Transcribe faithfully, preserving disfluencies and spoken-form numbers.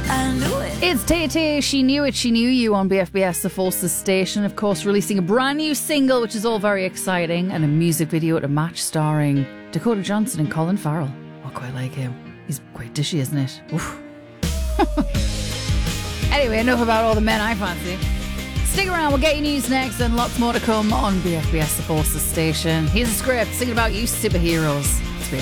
I knew it. It's Tay Tay, She Knew It, She Knew You on B F B S, the Forces station. Of course, releasing a brand new single, which is all very exciting, and a music video to match starring Dakota Johnson and Colin Farrell. I quite like him. He's quite dishy, isn't it? Oof. Anyway, enough about all the men I fancy. Stick around, we'll get you news next and lots more to come on B F B S, the Forces station. Here's a script singing about you superheroes.